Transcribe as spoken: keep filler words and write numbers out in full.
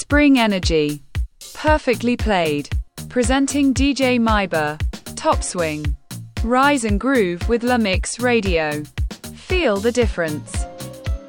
Spring Energy. Perfectly played. Presenting D J Myber. Top Swing. Rise and groove with La Mix Radio. Feel the difference.